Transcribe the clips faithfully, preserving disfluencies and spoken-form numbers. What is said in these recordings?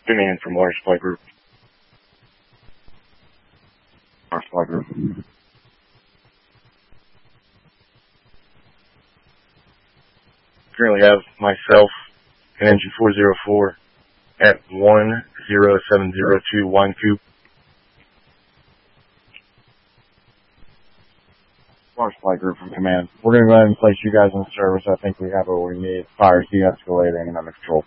Demand from Water Supply Group. Water Supply Group. Currently have myself and engine four zero four at one zero seven zero two one Coop. Water Supply Group from command. We're going to go ahead and place you guys in service. I think we have what we need. Fire's de-escalating and under control.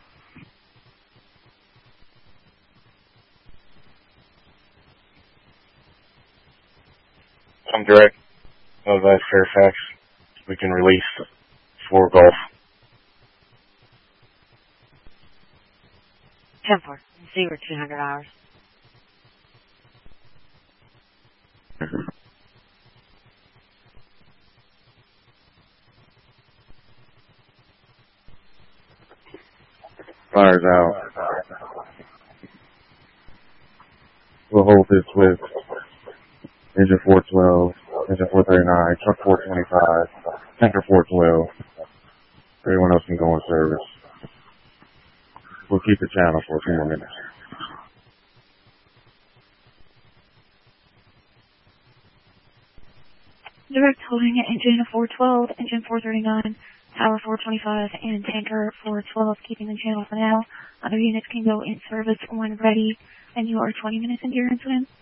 I'm direct. Advise Fairfax. We can release four Golf. ten four. Zero two hundred hours. Fire's out. We'll hold this with engine four twelve, engine four thirty-nine, truck four twenty-five, tanker four twelve. Everyone else can go in service. We'll keep the channel for a few more minutes. Direct holding at engine four twelve, engine four thirty-nine, tower four twenty-five, and tanker four twelve, keeping the channel for now. Other units can go in service when ready, and you are twenty minutes into your incident.